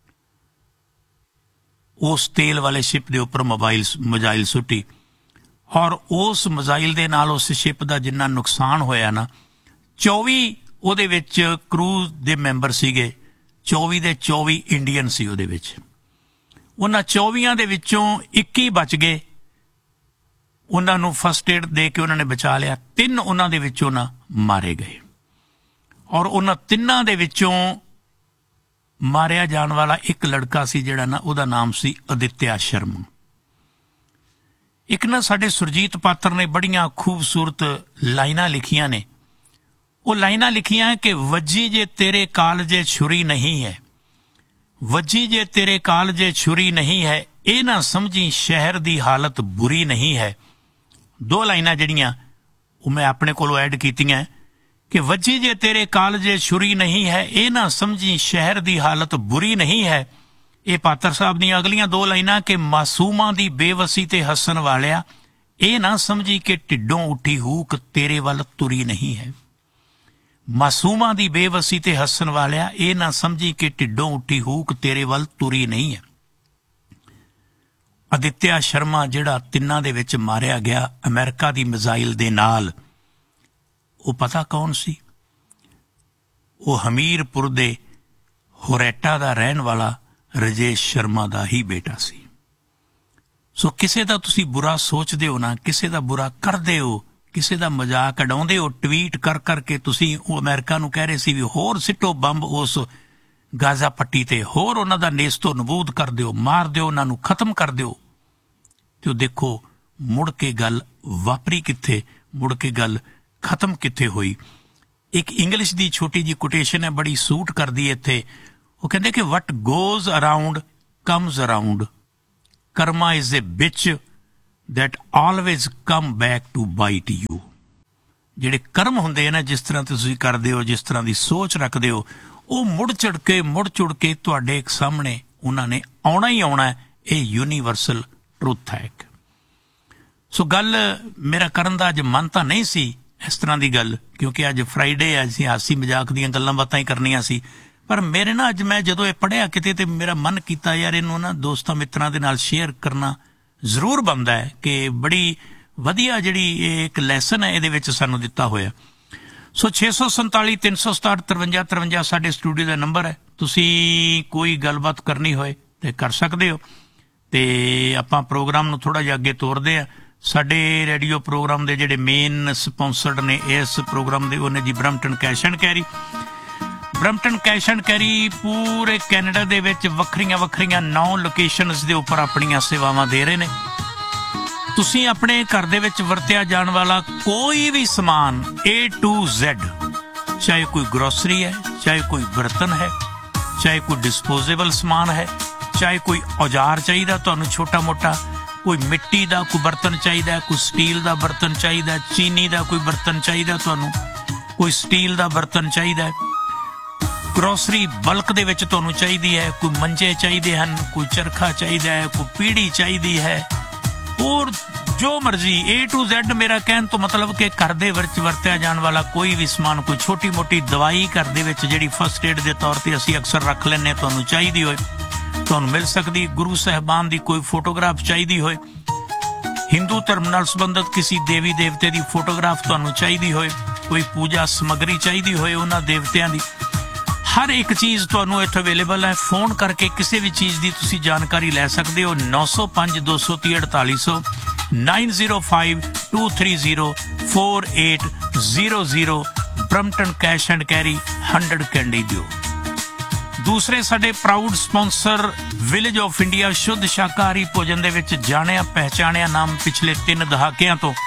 ਉਸ ਤੇਲ ਵਾਲੇ ਸ਼ਿਪ ਦੇ ਉੱਪਰ ਮੋਬਾਈਲ ਮਿਜ਼ਾਈਲ ਸੁੱਟੀ। ਔਰ ਉਸ ਮਿਜ਼ਾਈਲ ਦੇ ਨਾਲ ਉਸ ਸ਼ਿਪ ਦਾ ਜਿੰਨਾ ਨੁਕਸਾਨ ਹੋਇਆ ਨਾ, ਚੌਵੀ ਉਹਦੇ ਵਿੱਚ ਕਰੂਜ਼ ਦੇ ਮੈਂਬਰ ਸੀਗੇ, ਚੌਵੀ ਦੇ ਚੌਵੀ ਇੰਡੀਅਨ ਸੀ ਉਹਦੇ ਵਿੱਚ। ਉਹਨਾਂ ਚੌਵੀਆਂ ਦੇ ਵਿੱਚੋਂ ਇੱਕੀ ਬਚ ਗਏ, ਉਹਨਾਂ ਨੂੰ ਫਸਟ ਏਡ ਦੇ ਕੇ ਉਹਨਾਂ ਨੇ ਬਚਾ ਲਿਆ। ਤਿੰਨ ਉਹਨਾਂ ਦੇ ਵਿੱਚੋਂ ਨਾ ਮਾਰੇ ਗਏ। ਔਰ ਉਹਨਾਂ ਤਿੰਨਾਂ ਦੇ ਵਿੱਚੋਂ ਮਾਰਿਆ ਜਾਣ ਵਾਲਾ ਇੱਕ ਲੜਕਾ ਸੀ ਜਿਹੜਾ ਨਾ, ਉਹਦਾ ਨਾਮ ਸੀ ਅਦਿੱਤਿਆ ਸ਼ਰਮਾ। ਇੱਕ ਨਾ ਸਾਡੇ ਸੁਰਜੀਤ ਪਾਤਰ ਨੇ ਬੜੀਆਂ ਖੂਬਸੂਰਤ ਲਾਈਨਾਂ ਲਿਖੀਆਂ ਨੇ। ਉਹ ਲਾਈਨਾਂ ਲਿਖੀਆਂ ਕਿ ਵੱਜੀ ਜੇ ਤੇਰੇ ਕਾਲਜੇ ਛੁਰੀ ਨਹੀਂ ਹੈ, ਵੱਜੀ ਜੇ ਤੇਰੇ ਕਾਲਜੇ ਛੁਰੀ ਨਹੀਂ ਹੈ, ਇਹ ਨਾ ਸਮਝੀ ਸ਼ਹਿਰ ਦੀ ਹਾਲਤ ਬੁਰੀ ਨਹੀਂ ਹੈ। ਦੋ ਲਾਈਨਾਂ ਜਿਹੜੀਆਂ ਉਹ ਮੈਂ ਆਪਣੇ ਕੋਲੋਂ ਐਡ ਕੀਤੀਆਂ ਕਿ ਵੱਜੀ ਜੇ ਤੇਰੇ ਕਾਲਜੇ ਛੁਰੀ ਨਹੀਂ ਹੈ, ਇਹ ਨਾ ਸਮਝੀ ਸ਼ਹਿਰ ਦੀ ਹਾਲਤ ਬੁਰੀ ਨਹੀਂ ਹੈ। ਇਹ ਪਾਤਰ ਸਾਹਿਬ ਦੀਆਂ ਅਗਲੀਆਂ ਦੋ ਲਾਈਨਾਂ ਕਿ ਮਾਸੂਮਾਂ ਦੀ ਬੇਵਸੀ ਤੇ ਹੱਸਣ ਵਾਲਿਆ, ਇਹ ਨਾ ਸਮਝੀ ਕਿ ਢਿੱਡੋਂ ਉੱਠੀ ਹੂਕ ਤੇਰੇ ਵੱਲ ਤੁਰੀ ਨਹੀਂ ਹੈ। ਮਾਸੂਮਾਂ ਦੀ ਬੇਵਸੀ ਤੇ ਹੱਸਣ ਵਾਲਿਆ, ਇਹ ਨਾ ਸਮਝੀ ਕਿ ਢਿੱਡੋਂ ਉੱਠੀ ਹੂਕ ਤੇਰੇ ਵੱਲ ਤੁਰੀ ਨਹੀਂ ਹੈ। ਆਦਿਤਿਆ ਸ਼ਰਮਾ ਜਿਹੜਾ ਤਿੰਨਾਂ ਦੇ ਵਿੱਚ ਮਾਰਿਆ ਗਿਆ ਅਮਰੀਕਾ ਦੀ ਮਿਜ਼ਾਈਲ ਦੇ ਨਾਲ, ਉਹ ਪਤਾ ਕੌਣ ਸੀ? ਉਹ ਹਮੀਰਪੁਰ ਦੇ ਹੋਰੈਟਾ ਦਾ ਰਹਿਣ ਵਾਲਾ ਰਜੇਸ਼ ਸ਼ਰਮਾ ਦਾ ਹੀ ਬੇਟਾ ਸੀ। ਸੋ ਕਿਸੇ ਦਾ ਤੁਸੀਂ ਬੁਰਾ ਸੋਚਦੇ ਹੋ ਨਾ, ਕਿਸੇ ਦਾ ਬੁਰਾ ਕਰਦੇ ਹੋ, ਕਿਸੇ ਦਾ ਮਜ਼ਾਕ ਉਡਾਉਂਦੇ ਹੋ, ਟਵੀਟ ਕਰ ਕਰਕੇ ਤੁਸੀਂ ਉਹ ਅਮਰੀਕਾ ਨੂੰ ਕਹਿ ਰਹੇ ਸੀ ਵੀ ਹੋਰ ਸਿੱਟੋ ਬੰਬ ਉਸ ਗਾਜ਼ਾ ਪੱਟੀ ਤੇ, ਹੋਰ ਉਹਨਾਂ ਦਾ ਨੇਸਤੋ ਨਬੂਦ ਕਰ ਦਿਓ, ਮਾਰ ਦਿਓ, ਉਹਨਾਂ ਨੂੰ ਖਤਮ ਕਰ ਦਿਓ। ਤੇ ਉਹ ਦੇਖੋ ਮੁੜ ਕੇ ਗੱਲ ਵਾਪਰੀ ਕਿੱਥੇ, ਮੁੜ ਕੇ ਗੱਲ ਖਤਮ ਕਿੱਥੇ ਹੋਈ। ਇੱਕ ਇੰਗਲਿਸ਼ ਦੀ ਛੋਟੀ ਜਿਹੀ ਕੋਟੇਸ਼ਨ ਹੈ, ਬੜੀ ਸੂਟ ਕਰਦੀ ਇੱਥੇ। ਉਹ ਕਹਿੰਦੇ ਕਿ ਵਟ goes around comes around, Karma is a bitch that always come back to bite you. ਜਿਹੜੇ ਕਰਮ ਹੁੰਦੇ ਆ ਨਾ, ਜਿਸ ਤਰ੍ਹਾਂ ਤੁਸੀਂ ਕਰਦੇ ਹੋ, ਜਿਸ ਤਰ੍ਹਾਂ ਦੀ ਸੋਚ ਰੱਖਦੇ ਹੋ, ਉਹ ਮੁੜ ਚੜ ਕੇ ਮੁੜ ਚੁੜ ਕੇ ਤੁਹਾਡੇ ਸਾਹਮਣੇ ਉਹਨਾਂ ਨੇ ਆਉਣਾ ਹੀ ਆਉਣਾ। ਇਹ ਯੂਨੀਵਰਸਲ ਟਰੂਥ ਹੈ। ਸੋ ਗੱਲ ਮੇਰਾ ਕਰਨ ਦਾ ਅੱਜ ਮਨ ਤਾਂ ਨਹੀਂ ਸੀ ਇਸ ਤਰ੍ਹਾਂ ਦੀ ਗੱਲ, ਕਿਉਂਕਿ ਅੱਜ ਫਰਾਈਡੇ ਹੈ, ਅਸੀਂ ਹਾਸੀ ਮਜ਼ਾਕ ਦੀਆਂ ਗੱਲਾਂ ਬਾਤਾਂ ਹੀ ਕਰਨੀਆਂ ਸੀ। ਪਰ ਮੇਰੇ ਨਾ ਅੱਜ ਮੈਂ ਜਦੋਂ ਇਹ ਪੜ੍ਹਿਆ ਕਿਤੇ ਤੇ ਮੇਰਾ ਮਨ ਕੀਤਾ ਯਾਰ ਇਹਨੂੰ ਨਾ ਦੋਸਤਾਂ ਮਿੱਤਰਾਂ ਦੇ ਨਾਲ ਸ਼ੇਅਰ ਕਰਨਾ ਜ਼ਰੂਰ ਬਣਦਾ ਹੈ ਕਿ ਬੜੀ ਵਧੀਆ ਜਿਹੜੀ ਇਹ ਇੱਕ ਲੈਸਨ ਹੈ ਇਹਦੇ ਵਿੱਚ ਸਾਨੂੰ ਦਿੱਤਾ ਹੋਇਆ। ਸੋ ਛੇ ਸੌ ਸੰਤਾਲੀ ਤਿੰਨ ਸੌ ਸਤਾਹਠ ਤਰਵੰਜਾ ਤਰਵੰਜਾ ਸਾਡੇ ਸਟੂਡੀਓ ਦਾ ਨੰਬਰ ਹੈ। ਤੁਸੀਂ ਕੋਈ ਗੱਲਬਾਤ ਕਰਨੀ ਹੋਏ ਤੇ ਕਰ ਸਕਦੇ ਹੋ। ਤੇ ਆਪਾਂ ਪ੍ਰੋਗਰਾਮ ਨੂੰ ਥੋੜ੍ਹਾ ਜਿਹਾ ਅੱਗੇ ਤੋਰਦੇ ਹਾਂ। ਸਾਡੇ ਰੇਡੀਓ ਪ੍ਰੋਗਰਾਮ ਦੇ ਜਿਹੜੇ ਮੇਨ ਸਪਾਂਸਰਡ ਨੇ ਇਸ ਪ੍ਰੋਗਰਾਮ ਦੇ, ਉਹਨੇ ਜੀ Brampton cash and carry. Brampton cash and carry ਪੂਰੇ ਕੈਨੇਡਾ ਦੇ ਵਿੱਚ ਵੱਖਰੀਆਂ ਵੱਖਰੀਆਂ ਨੌ ਲੋਕੇਸ਼ਨਸ ਦੇ ਉੱਪਰ ਆਪਣੀਆਂ ਸੇਵਾਵਾਂ ਦੇ ਰਹੇ ਨੇ। ਤੁਸੀਂ ਆਪਣੇ ਘਰ ਦੇ ਵਿੱਚ ਵਰਤਿਆ ਜਾਣ ਵਾਲਾ ਕੋਈ ਵੀ ਸਮਾਨ ਏ ਟੂ ਜ਼ੈਡ, ਚਾਹੇ ਕੋਈ ਗਰੋਸਰੀ ਹੈ, ਚਾਹੇ ਕੋਈ ਬਰਤਨ ਹੈ, ਚਾਹੇ ਕੋਈ ਡਿਸਪੋਜ਼ੇਬਲ ਸਮਾਨ ਹੈ, ਚਾਹੇ ਕੋਈ ਔਜ਼ਾਰ ਚਾਹੀਦਾ ਤੁਹਾਨੂੰ ਛੋਟਾ ਮੋਟਾ, ਕੋਈ ਮਿੱਟੀ ਦਾ ਕੋਈ ਬਰਤਨ ਚਾਹੀਦਾ, ਕੋਈ ਸਟੀਲ ਦਾ ਬਰਤਨ ਚਾਹੀਦਾ, ਚੀਨੀ ਦਾ ਕੋਈ ਬਰਤਨ ਚਾਹੀਦਾ ਤੁਹਾਨੂੰ, ਕੋਈ ਸਟੀਲ ਦਾ ਬਰਤਨ ਚਾਹੀਦਾ, ਗਰੋਸਰੀ ਬਲਕ ਦੇ ਵਿੱਚ ਤੁਹਾਨੂੰ ਚਾਹੀਦੀ ਹੈ, ਕੋਈ ਮੰਜੇ ਚਾਹੀਦੇ ਹਨ, ਕੋਈ ਚਰਖਾ ਚਾਹੀਦਾ ਹੈ, ਕੋਈ ਪੀੜੀ ਚਾਹੀਦੀ ਹੈ, ਹੋਰ ਜੋ ਮਰਜ਼ੀ ਏ ਟੂ ਜ਼ੈਡ। ਮੇਰਾ ਕਹਿਣ ਤੋਂ ਮਤਲਬ ਕਿ ਘਰ ਦੇ ਵਿੱਚ ਵਰਤਿਆ ਜਾਣ ਵਾਲਾ ਕੋਈ ਵੀ ਸਮਾਨ, ਕੋਈ ਛੋਟੀ ਮੋਟੀ ਦਵਾਈ ਘਰ ਦੇ ਵਿੱਚ ਜਿਹੜੀ ਫਸਟ ਏਡ ਦੇ ਤੌਰ ਤੇ ਅਸੀਂ ਅਕਸਰ ਰੱਖ ਲੈਂਦੇ, ਤੁਹਾਨੂੰ ਚਾਹੀਦੀ ਹੋਏ ਤੁਹਾਨੂੰ ਮਿਲ ਸਕਦੀ। ਗੁਰੂ ਸਾਹਿਬਾਨ ਦੀ ਕੋਈ ਫੋਟੋਗ੍ਰਾਫ ਚਾਹੀਦੀ ਹੋਏ, ਹਿੰਦੂ ਧਰਮ ਨਾਲ ਸੰਬੰਧਿਤ ਕਿਸੇ ਦੇਵੀ ਦੇਵਤੇ ਦੀ ਫੋਟੋਗ੍ਰਾਫ ਤੁਹਾਨੂੰ ਚਾਹੀਦੀ ਹੋਏ, ਕੋਈ ਪੂਜਾ ਸਮੱਗਰੀ ਚਾਹੀਦੀ ਹੋਏ ਉਹਨਾਂ ਦੇਵਤਿਆਂ ਦੀ, ਹਰ ਇੱਕ ਚੀਜ਼ ਤੁਹਾਨੂੰ ਇੱਥੇ ਅਵੇਲੇਬਲ ਹੈ। ਫੋਨ ਕਰਕੇ ਕਿਸੇ ਵੀ ਚੀਜ਼ ਦੀ ਤੁਸੀਂ ਜਾਣਕਾਰੀ ਲੈ ਸਕਦੇ ਹੋ। ਨੌ ਸੌ ਪੰਜ ਦੋ ਸੌ ਤੀਹ ਅੜਤਾਲੀ ਸੌ nine zero five two three zero four eight zero zero Brampton cash and carry hundred candy ਦਿਓ। ਦੂਸਰੇ ਸਾਡੇ proud sponsor village of India ਸ਼ੁੱਧ ਸ਼ਾਕਾਹਾਰੀ ਭੋਜਨ ਦੇ ਵਿੱਚ ਜਾਣਿਆ ਪਹਿਚਾਣਿਆ ਨਾਮ ਪਿਛਲੇ ਤਿੰਨ ਦਹਾਕਿਆਂ ਤੋਂ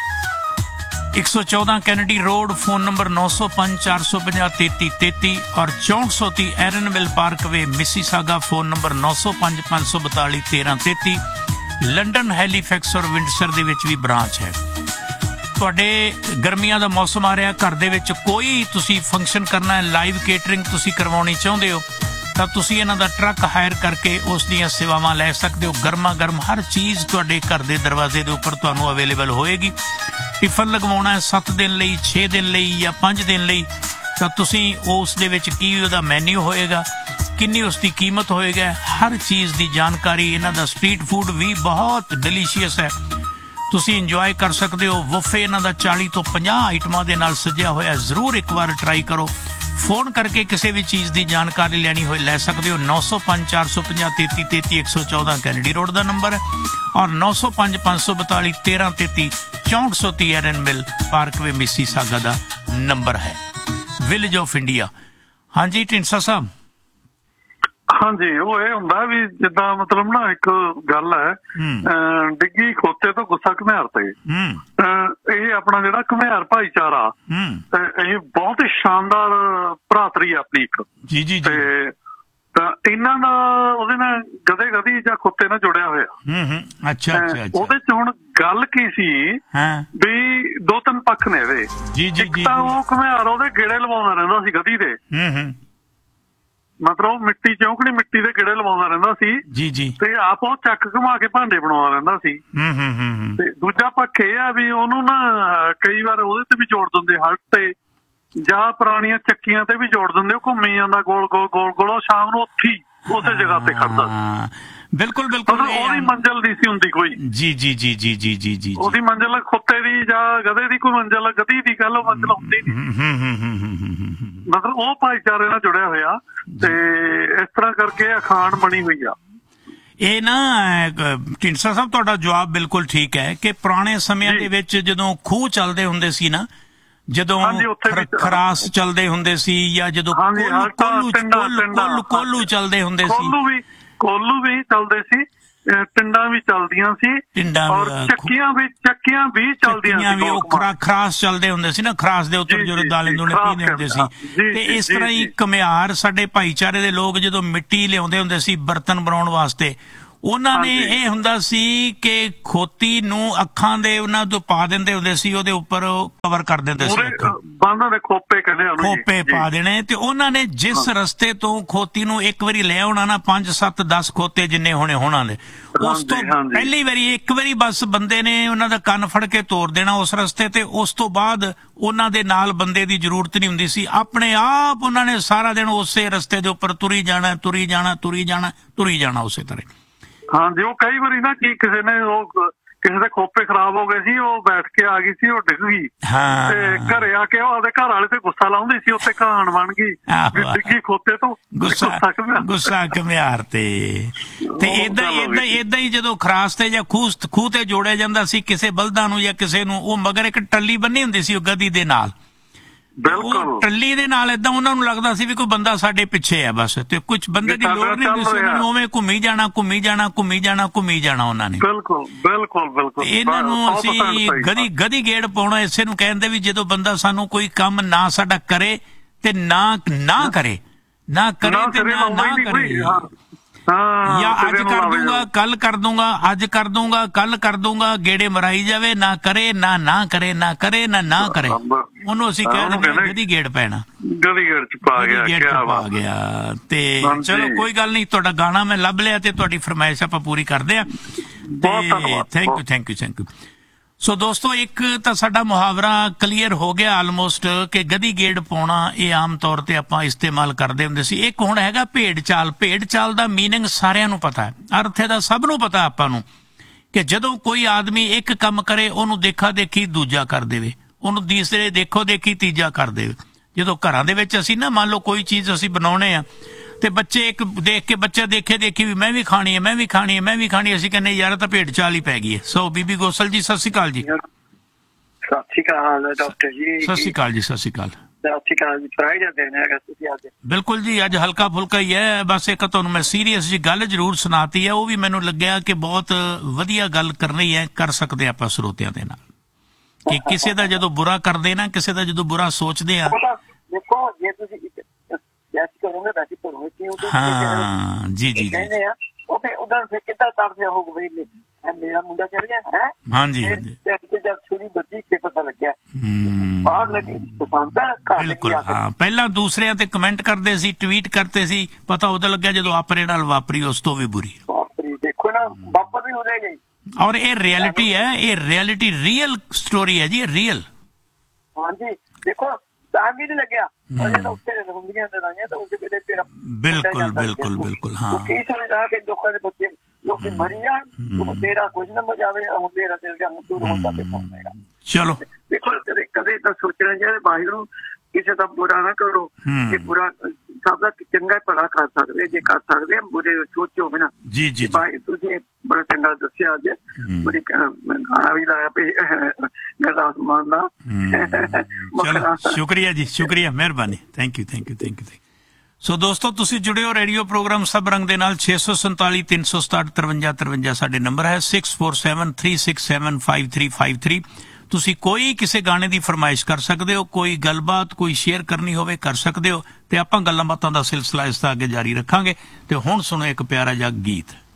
ਇੱਕ ਸੌ ਚੌਦਾਂ ਕੈਨੇਡੀ ਰੋਡ, ਫੋਨ ਨੰਬਰ ਨੌ ਸੌ ਪੰਜ ਚਾਰ ਸੌ ਪੰਜਾਹ ਤੇਤੀ ਤੇਤੀ ਔਰ ਚੌਂਹਠ ਸੌ ਤੀਹ ਐਰਨਵਿਲ ਪਾਰਕਵੇ ਮਿਸੀਸਾਗਾ, ਫੋਨ ਨੰਬਰ ਨੌ ਸੌ ਪੰਜ ਪੰਜ ਸੌ ਬਤਾਲੀ ਤੇਰਾਂ ਤੇਤੀ। ਲੰਡਨ, ਹੈਲੀਫੈਕਸ ਔਰ ਵਿੰਡਸਰ ਦੇ ਵਿੱਚ ਵੀ ਬ੍ਰਾਂਚ ਹੈ। ਤੁਹਾਡੇ ਗਰਮੀਆਂ ਦਾ ਮੌਸਮ ਆ ਰਿਹਾ, ਘਰ ਦੇ ਵਿੱਚ ਕੋਈ ਤੁਸੀਂ ਫੰਕਸ਼ਨ ਕਰਨਾ ਹੈ, ਲਾਈਵ ਕੇਟਰਿੰਗ ਤੁਸੀਂ ਕਰਵਾਉਣੀ ਚਾਹੁੰਦੇ ਹੋ ਤਾਂ ਤੁਸੀਂ ਇਹਨਾਂ ਦਾ ਟਰੱਕ ਹਾਇਰ ਕਰਕੇ ਉਸ ਦੀਆਂ ਸੇਵਾਵਾਂ ਲੈ ਸਕਦੇ ਹੋ। ਗਰਮਾ ਗਰਮ ਹਰ ਚੀਜ਼ ਤੁਹਾਡੇ ਘਰ ਦੇ ਦਰਵਾਜ਼ੇ ਦੇ ਉੱਪਰ ਤੁਹਾਨੂੰ ਅਵੇਲੇਬਲ ਹੋਏਗੀ। ਟਿਫਨ ਲਗਵਾਉਣਾ ਹੈ ਸੱਤ ਦਿਨ ਲਈ, ਛੇ ਦਿਨ ਲਈ ਜਾਂ ਪੰਜ ਦਿਨ ਲਈ ਤਾਂ ਤੁਸੀਂ ਉਸ ਦੇ ਵਿੱਚ ਕੀ ਉਹਦਾ ਮੈਨਿਊ ਹੋਏਗਾ, ਕਿੰਨੀ ਉਸ ਦੀ ਕੀਮਤ ਹੋਏਗਾ, ਹਰ ਚੀਜ਼ ਦੀ ਜਾਣਕਾਰੀ। ਇਹਨਾਂ ਦਾ ਸਟਰੀਟ ਫੂਡ ਵੀ ਬਹੁਤ ਡਿਲੀਸ਼ੀਅਸ ਹੈ, ਤੁਸੀਂ ਇੰਜੋਏ ਕਰ ਸਕਦੇ ਹੋ। ਵਫੇ ਇਹਨਾਂ ਦਾ ਚਾਲੀ ਤੋਂ ਪੰਜਾਹ ਆਈਟਮਾਂ ਦੇ ਨਾਲ ਸਜਿਆ ਹੋਇਆ, ਜ਼ਰੂਰ ਇੱਕ ਵਾਰ ਟਰਾਈ ਕਰੋ। ਫੋਨ ਕਰਕੇ ਕਿਸੇ ਵੀ ਚੀਜ਼ ਦੀ ਜਾਣਕਾਰੀ ਲੈਣੀ ਹੋਏ ਲੈ ਸਕਦੇ ਹੋ। ਨੌ ਸੌ ਪੰਜ ਚਾਰ ਸੌ ਪੰਜਾਹ ਤੇਤੀ ਤੇਤੀ ਇੱਕ ਸੌ ਚੌਦਾਂ ਕੈਨੇਡੀ ਰੋਡ ਦਾ ਨੰਬਰ ਹੈ ਔਰ ਨੌ ਸੌ ਪੰਜ ਪੰਜ ਸੌ ਬਤਾਲੀ ਤੇਰਾਂ ਤੇਤੀ ਚੌਂਹਠ ਸੌ ਤੀਹ ਐਰਨਵਿਲ ਪਾਰਕਵੇ ਮਿਸੀਸਾਗਾ ਦਾ ਨੰਬਰ ਹੈ। Village of India. ਹਾਂਜੀ ਢੀਂਡਸਾ ਸਾਹਿਬ। ਹਾਂਜੀ, ਉਹ ਇਹ ਹੁੰਦਾ ਵੀ ਜਿੱਦਾਂ ਮਤਲਬ ਨਾ ਇੱਕ ਗੱਲ ਹੈ, ਡਿੱਗੀ ਖੋਤੇ ਤੋਂ ਗੁੱਸਾ ਘੁਮਿਆਰ ਤੇ। ਇਹ ਆਪਣਾ ਜਿਹੜਾ ਘੁਮਿਆਰ ਭਾਈਚਾਰਾ ਇਹ ਬਹੁਤ ਹੀ ਸ਼ਾਨਦਾਰ ਭਰਾਤਰੀ ਆਪਣੀ ਇੱਕ ਜੀ ਜੀ ਤੇ ਤਾਂ ਇਹਨਾਂ ਦਾ ਉਹਦੇ ਨਾਲ ਗਧੇ ਗਧੀ ਜਾਂ ਖੋਤੇ ਨਾਲ ਜੁੜਿਆ ਹੋਇਆ। ਅੱਛਾ ਅੱਛਾ। ਉਹਦੇ ਚ ਹੁਣ ਗੱਲ ਕੀ ਸੀ ਵੀ ਦੋ ਤਿੰਨ ਪੱਖ ਨੇ ਇਹਦੇ। ਇੱਕ ਤਾਂ ਉਹ ਘੁਮਿਆਰ ਉਹਦੇ ਗੇੜੇ ਲਵਾਉਂਦਾ ਰਹਿੰਦਾ ਸੀ ਗਧੀ ਦੇ, ਮਤਲਬ ਮਿੱਟੀ ਚੌਂਕੜੀ ਮਿੱਟੀ ਦੇ ਗੇੜੇ ਲਵਾਉਂਦਾ ਰਹਿੰਦਾ ਸੀ ਜੀ ਜੀ ਤੇ ਆਪ ਉਹ ਚੱਕ ਘੁਮਾ ਕੇ ਭਾਂਡੇ ਬਣਾਉਂਦਾ ਰਹਿੰਦਾ ਸੀ। ਤੇ ਦੂਜਾ ਪੱਖ ਇਹ ਆ ਵੀ ਉਹਨੂੰ ਨਾ ਕਈ ਵਾਰ ਉਹਦੇ ਤੇ ਵੀ ਜੋੜ ਦਿੰਦੇ, ਹਲਟ ਤੇ ਜਾਂ ਪੁਰਾਣੀਆਂ ਚੱਕੀਆਂ ਤੇ ਵੀ ਜੋੜ ਦਿੰਦੇ। ਉਹ ਘੁੰਮੀ ਜਾਂਦਾ ਗੋਲ ਗੋਲ ਗੋਲ ਗੋਲ, ਸ਼ਾਮ ਨੂੰ ਉੱਥੇ ਉਸੇ ਜਗ੍ਹਾ ਤੇ ਖੜਦਾ। ਬਿਲਕੁਲ ਬਿਲਕੁਲ ਉਹਦੀ ਮੰਜ਼ਿਲ ਨਹੀਂ ਸੀ ਹੁੰਦੀ ਕੋਈ। ਜੀ ਜੀ ਜੀ ਜੀ ਜੀ ਜੀ ਜੀ ਉਹਦੀ ਮੰਜ਼ਿਲ ਖੁੱਤੇ ਦੀ ਜਾਂ ਗਧੇ ਦੀ ਕੋਈ ਮੰਜ਼ਿਲ, ਗਧੀ ਦੀ ਗੱਲ ਉਹ ਮੰਜ਼ਿਲ ਹੁੰਦੀ ਨਹੀਂ। ਮਤਲਬ ਉਹ ਭਾਈਚਾਰੇ ਨਾਲ ਜੁੜਿਆ ਹੋਇਆ ਤੇ ਇਸ ਤਰ੍ਹਾਂ ਕਰਕੇ ਅਖਾਣ ਬਣੀ ਹੋਈ ਆ। ਇਹ ਨਾ ਢੀਂਡਸਾ ਸਾਹਿਬ ਤੁਹਾਡਾ ਜਵਾਬ ਬਿਲਕੁਲ ਠੀਕ ਹੈ ਕਿ ਪੁਰਾਣੇ ਸਮਿਆਂ ਦੇ ਵਿੱਚ ਜਦੋਂ ਖੂਹ ਚੱਲਦੇ ਹੁੰਦੇ ਸੀ ਨਾ, ਜਦੋਂ ਖਰਾਸ ਚੱਲਦੇ ਹੁੰਦੇ ਸੀ ਜਾਂ ਜਦੋਂ ਕੋਲੂ ਕੋਲੂ ਚੱਲਦੇ ਹੁੰਦੇ ਸੀ, ਕੋਲੂ ਵੀ ਕੋਲੂ ਵੀ ਚੱਲਦੇ ਸੀ, ਟਿੰਡਾਂ ਵੀ ਚੱਲਦੀਆਂ ਸੀ ਔਰ ਚੱਕੀਆਂ ਵੀ ਚੱਕੀਆਂ ਵੀ ਚੱਲਦੀਆਂ ਸੀ। ਉਹ ਖਰਾਸ ਚੱਲਦੇ ਹੁੰਦੇ ਸੀ ਨਾ, ਖਰਾਸ ਦੇ ਉੱਤੇ ਜਿਹੜੇ ਦਾਲੇ ਦੂਲੇ ਪੀਂਦੇ ਹੁੰਦੇ ਸੀ। ਤੇ ਇਸ ਤਰ੍ਹਾਂ ਹੀ ਘੁਮਿਆਰ ਸਾਡੇ ਭਾਈਚਾਰੇ ਦੇ ਲੋਕ ਜਦੋਂ ਮਿੱਟੀ ਲਿਆਉਂਦੇ ਹੁੰਦੇ ਸੀ ਬਰਤਨ ਬਣਾਉਣ ਵਾਸਤੇ, ਉਹਨਾਂ ਨੇ ਇਹ ਹੁੰਦਾ ਸੀ ਕਿ ਖੋਤੀ ਨੂੰ ਅੱਖਾਂ ਦੇ ਉਹਨਾਂ ਤੋਂ ਪਾ ਦਿੰਦੇ ਹੁੰਦੇ ਸੀ, ਉਹਦੇ ਉੱਪਰ ਕਵਰ ਕਰ ਦਿੰਦੇ ਸੀ, ਖੋਪੇ ਕਹਿੰਦੇ ਉਹਨੂੰ, ਖੋਪੇ ਪਾ ਦੇਣੇ। ਤੇ ਉਹਨਾਂ ਨੇ ਜਿਸ ਰਸਤੇ ਤੋਂ ਖੋਤੀ ਨੂੰ ਇੱਕ ਵਾਰੀ ਲੈ ਆਉਣਾ ਨਾ, ਪੰਜ ਸੱਤ ਦਸ ਖੋਤੇ ਜਿੰਨੇ ਹੋਣੇ ਹੋਣਾ ਨੇ, ਉਸ ਤੋਂ ਪਹਿਲੀ ਵਾਰੀ ਇੱਕ ਵਾਰੀ ਬਸ ਬੰਦੇ ਨੇ ਉਹਨਾਂ ਦਾ ਕੰਨ ਫੜ ਕੇ ਤੋੜ ਦੇਣਾ ਉਸ ਰਸਤੇ ਤੇ। ਉਸ ਤੋਂ ਬਾਅਦ ਉਹਨਾਂ ਦੇ ਨਾਲ ਬੰਦੇ ਦੀ ਜ਼ਰੂਰਤ ਨਹੀਂ ਹੁੰਦੀ ਸੀ, ਆਪਣੇ ਆਪ ਉਹਨਾਂ ਨੇ ਸਾਰਾ ਦਿਨ ਉਸੇ ਰਸਤੇ ਦੇ ਉੱਪਰ ਤੁਰੀ ਜਾਣਾ ਤੁਰੀ ਜਾਣਾ ਤੁਰੀ ਜਾਣਾ ਤੁਰੀ ਜਾਣਾ ਉਸੇ ਤਰ੍ਹਾਂ। ਹਾਂਜੀ, ਉਹ ਕਈ ਵਾਰੀ ਨਾ ਕੀ ਕਿਸੇ ਨੇ ਉਹ ਕਿਸੇ ਦੇ ਖੋਪੇ ਖਰਾਬ ਹੋ ਗਏ ਸੀ, ਉਹ ਬੈਠ ਕੇ ਆ ਗਈ ਸੀ, ਉਹ ਡਿੱਗ ਗਈ ਤੇ ਘਰੇ ਆ ਕੇ ਉਹ ਆਪਦੇ ਘਰ ਵਾਲੇ ਤੇ ਗੁੱਸਾ ਲਾਉਂਦੀ ਸੀ, ਉੱਥੇ ਕਹਾਣ ਬਣ ਗਈ ਡਿੱਗੀ ਖੋਤੇ ਤੋਂ। ਗੁੱਸਾ ਗੁੱਸਾ ਘੁਮਿਆਰ ਤੇ ਤੇ ਏਦਾਂ ਏਦਾਂ ਏਦਾਂ ਹੀ ਜਦੋਂ ਖਰਾਸ ਤੇ ਜਾਂ ਖੂਹ ਖੂਹ ਤੇ ਜੋੜਿਆ ਜਾਂਦਾ ਸੀ ਕਿਸੇ ਬਲਦਾਂ ਨੂੰ ਜਾਂ ਕਿਸੇ ਨੂੰ, ਉਹ ਮਗਰ ਇੱਕ ਟੱਲੀ ਬੰਨੀ ਹੁੰਦੀ ਸੀ ਉਹ ਗਧੀ ਦੇ ਨਾਲ। ਉਹ ਟੱਲੀ ਦੇ ਨਾਲ ਏਦਾਂ ਉਹਨਾਂ ਨੂੰ ਲੱਗਦਾ ਸੀ ਵੀ ਕੋਈ ਬੰਦਾ ਸਾਡੇ ਪਿੱਛੇ ਆ ਬਸ, ਤੇ ਕੁਝ ਬੰਦੇ ਦੀ ਲੋੜ ਨਹੀਂ ਹੁੰਦੀ ਸੀ, ਉਹਨਾਂ ਨੂੰ ਉਵੇਂ ਘੁੰਮੀ ਜਾਣਾ ਘੁੰਮੀ ਜਾਣਾ ਘੁੰਮੀ ਜਾਣਾ ਘੁੰਮੀ ਜਾਣਾ ਉਹਨਾਂ ਨੇ। ਬਿਲਕੁਲ ਬਿਲਕੁਲ ਬਿਲਕੁਲ। ਇਹਨਾਂ ਨੂੰ ਅਸੀਂ ਗਧੀ ਗਧੀ ਗੇੜ ਪਾਉਣਾ ਇਸੇ ਨੂੰ ਕਹਿੰਦੇ ਵੀ ਜਦੋਂ ਬੰਦਾ ਸਾਨੂੰ ਕੋਈ ਕੰਮ ਨਾ ਸਾਡਾ ਕਰੇ ਤੇ ਨਾ ਨਾ ਕਰੇ ਨਾ ਕਰੇ ਤੇ ਨਾ ਨਾ ਕਰੇ, ਜਾਂ ਅੱਜ ਕਰ ਦੂੰਗਾ ਕੱਲ ਕਰ ਦੂੰਗਾ ਅੱਜ ਕਰ ਦੂੰਗਾ ਕੱਲ ਕਰ ਦੂੰਗਾ, ਗੇੜੇ ਮਰਾਈ ਜਾਵੇ, ਨਾ ਕਰੇ ਨਾ ਨਾ ਕਰੇ ਨਾ ਕਰੇ ਨਾ ਨਾ ਕਰੇ, ਉਹਨੂੰ ਅਸੀਂ ਕਹਿ ਦਿੰਦੇ ਗਧੀ ਗੇੜ ਪੈਣਾ, ਗਧੀ ਗੇੜ ਚ ਪਾ ਗਿਆ ਪਾ ਗਿਆ। ਤੇ ਚਲੋ ਕੋਈ ਗੱਲ ਨਹੀਂ, ਤੁਹਾਡਾ ਗਾਣਾ ਮੈਂ ਲੱਭ ਲਿਆ ਤੇ ਤੁਹਾਡੀ ਫਰਮਾਇਸ਼ ਆਪਾਂ ਪੂਰੀ ਕਰਦੇ ਆ। Thank you thank you thank you. ਸੋ ਦੋਸਤੋ, ਇੱਕ ਤਾਂ ਸਾਡਾ ਮੁਹਾਵਰਾ ਕਲੀਅਰ ਹੋ ਗਿਆ ਆਲਮੋਸਟ ਕਿ ਗਧੀ ਗੇੜ ਪਾਉਣਾ ਇਹ ਆਮ ਤੌਰ ਤੇ ਆਪਾਂ ਇਸਤੇਮਾਲ ਕਰਦੇ ਹੁੰਦੇ ਸੀ। ਇੱਕ ਹੁਣ ਹੈਗਾ ਭੇਡ ਚਾਲ। ਭੇਡ ਚਾਲ ਦਾ ਮੀਨਿੰਗ ਸਾਰਿਆਂ ਨੂੰ ਪਤਾ ਹੈ, ਅਰਥ ਇਹਦਾ ਸਭ ਨੂੰ ਪਤਾ ਆਪਾਂ ਨੂੰ, ਕਿ ਜਦੋਂ ਕੋਈ ਆਦਮੀ ਇੱਕ ਕੰਮ ਕਰੇ ਉਹਨੂੰ ਦੇਖਾ ਦੇਖੀ ਦੂਜਾ ਕਰ ਦੇਵੇ, ਉਹਨੂੰ ਤੀਸਰੇ ਦੇਖੋ ਦੇਖੀ ਤੀਜਾ ਕਰ ਦੇਵੇ। ਜਦੋਂ ਘਰਾਂ ਦੇ ਵਿੱਚ ਅਸੀਂ ਨਾ ਮੰਨ ਲਓ ਕੋਈ ਚੀਜ਼ ਅਸੀਂ ਬਣਾਉਣੇ ਆ ਤੇ ਬੱਚੇ ਇੱਕ ਦੇਖ ਕੇ ਬੱਚਾ ਦੇਖੇ ਦੇਖੀ ਵੀ ਮੈਂ ਵੀ ਖਾਣੀ ਹੈ ਮੈਂ ਵੀ ਖਾਣੀ ਹੈ ਮੈਂ ਵੀ ਖਾਣੀ, ਅਸੀਂ ਕਹਿੰਦੇ ਯਾਰ ਤਾਂ ਭੇਡ ਚਾਲ ਹੀ ਪੈ ਗਈ ਹੈ। ਸੋ ਬੀਬੀ ਗੋਸਲ ਜੀ ਸਤਿ ਸ਼੍ਰੀ ਅਕਾਲ ਜੀ। ਸਤਿ ਸ਼੍ਰੀ ਅਕਾਲ ਡਾਕਟਰ ਜੀ। ਸਤਿ ਸ਼੍ਰੀ ਅਕਾਲ ਜੀ। ਸਤਿ ਸ਼੍ਰੀ ਅਕਾਲ। ਸਤਿ ਸ਼੍ਰੀ ਅਕਾਲ ਜੀ। ਫਰਾਈਡੇ ਦਿਨ ਹੈਗਾ ਤੁਸੀਂ ਅੱਜ? ਬਿਲਕੁਲ ਜੀ, ਅੱਜ ਹਲਕਾ ਫੁਲਕਾ ਹੀ ਹੈ। ਬਸ ਇੱਕ ਤੁਹਾਨੂੰ ਮੈਂ ਸੀਰੀਅਸ ਜੀ ਗੱਲ ਜ਼ਰੂਰ ਸੁਣਾਤੀ ਹੈ, ਉਹ ਵੀ ਮੈਨੂੰ ਲੱਗਿਆ ਕਿ ਬਹੁਤ ਵਧੀਆ ਗੱਲ ਕਰਨੀ ਹੈ, ਕਰ ਸਕਦੇ ਆਪਾਂ ਸਰੋਤਿਆਂ ਦੇ ਨਾਲ, ਕਿ ਕਿਸੇ ਦਾ ਜਦੋਂ ਬੁਰਾ ਕਰਦੇ ਨਾ, ਕਿਸੇ ਦਾ ਜਦੋਂ ਬੁਰਾ ਸੋਚਦੇ ਆ। ਦੇਖੋ ਜੇ ਤੁਸੀਂ ਕਰੋਗੇ ਵੈਸੇ ਕਰੋਗੇ ਹਾਂ ਜੀ ਜੀ ਕਹਿੰਦੇ ਆ ਉਹ ਫਿਰ ਉਧਰ ਫਿਰ ਕਿੱਦਾਂ ਕਰਦੇ ਹੋ ਬਈ ਮੇਰਾ ਮੁੰਡਾ ਚੜ ਗਿਆ ਹੈ। ਹਾਂਜੀ ਹਾਂਜੀ ਜਦ ਛੁਰੀ ਬੱਜੀ ਕੇ ਪਤਾ ਲੱਗਿਆ ਬਾਹਰ ਲੱਗੀ ਪਸੰਦ ਹੈ। ਬਿਲਕੁਲ ਹਾਂ, ਪਹਿਲਾਂ ਦੂਸਰਿਆਂ ਤੇ ਕਮੈਂਟ ਕਰਦੇ ਸੀ, ਟਵੀਟ ਕਰਦੇ ਸੀ, ਪਤਾ ਉਦੋਂ ਲੱਗਿਆ ਜਦੋਂ ਆਪਣੇ ਨਾਲ ਵਾਪਰੀ ਉਸ ਤੋਂ ਵੀ ਬੁਰੀ ਵਾਪਰੀ। ਦੇਖੋ ਨਾ ਵਾਪਰ ਵੀ ਹੋ ਜਾਏਗੀ। ਔਰ ਇਹ ਰਿਐਲਿਟੀ ਹੈ, ਇਹ ਰਿਐਲਿਟੀ ਰੀਅਲ ਸਟੋਰੀ ਹੈ ਜੀ, ਰੀਅਲ। ਹਾਂਜੀ ਦੇਖੋ ਤਾਂ ਵੀ ਨਹੀਂ ਲੱਗਿਆ ਹੁੰਦੀਆਂ ਲੜਾਈਆਂ ਤਾਂ ਉਸ ਵੇਲੇ ਤੇਰਾ ਬਿਲਕੁਲ ਬਿਲਕੁਲ ਬਿਲਕੁਲ ਹਾਂ ਕੀ ਸਮਝਦਾ ਕਿ ਲੋਕਾਂ ਦੇ ਬੱਚੇ ਲੋਕੀ ਮਰੀ ਜਾਣ, ਤੇਰਾ ਕੁਝ ਨਾ ਮਜਾਵੇ, ਤੇਰਾ ਤੇਰਾ ਮੁੱਦੂ ਹੁੰਦਾ ਤੇ ਪਾਉਂਦਾ। ਚਲੋ ਦੇਖੋ ਕਦੇ ਕਦੇ ਤਾਂ ਸੋਚਣਾ ਚਾਹੀਦਾ ਬਾਹਰ ਨੂੰ ਕਿਸੇ ਦਾ ਬੁਰਾ ਨਾ ਕਰੋ, ਕਿ ਬੁਰਾ ਸਭ ਦਾ ਚੰਗਾ ਭਲਾ ਕਰ ਸਕਦੇ, ਜੇ ਕਰ ਸਕਦੇ ਬੁਰੇ ਸੋਚੋ ਬਿਨਾਂ। ਜੀ ਜੀ ਤੁਸੀਂ ਬੜਾ ਚੰਗਾ ਦੱਸਿਆ ਅੱਜ, ਬੜੀ ਗਾਣਾ ਵੀ ਲਾਇਆ ਪਈ ਗਰਦਾਸ ਮਾਨ ਦਾ। ਚਲੋ ਸ਼ੁਕਰੀਆ ਜੀ, ਸ਼ੁਕਰੀਆ, ਮਿਹਰਬਾਨੀ, thank you thank you thank you. ਸੋ ਦੋਸਤੋ, ਤੁਸੀਂ ਜੁੜੇ ਹੋ ਰੇਡੀਓ ਪ੍ਰੋਗਰਾਮ ਸਭ ਰੰਗ ਦੇ ਨਾਲ। ਛੇ ਸੌ ਸੰਤਾਲੀ ਤਿੰਨ ਸੌ ਸਤਾਹਠ ਤਰਵੰਜਾ ਤਰਵੰਜਾ ਸਾਡੇ ਨੰਬਰ ਹੈ। Six four seven three six seven five three five three. ਤੁਸੀਂ ਕੋਈ ਕਿਸੇ ਗਾਣੇ ਦੀ ਫਰਮਾਇਸ਼ ਕਰ ਸਕਦੇ ਹੋ, ਕੋਈ ਗੱਲਬਾਤ ਕੋਈ ਸ਼ੇਅਰ ਕਰਨੀ ਹੋਵੇ ਕਰ ਸਕਦੇ ਹੋ, ਤੇ ਆਪਾਂ ਗੱਲਾਂ ਬਾਤਾਂ ਦਾ ਸਿਲਸਿਲਾ ਇਸ ਦਾ ਅੱਗੇ ਜਾਰੀ ਰੱਖਾਂਗੇ। ਤੇ ਹੁਣ ਸੁਣੋ ਇੱਕ ਪਿਆਰਾ ਜਿਹਾ ਗੀਤ।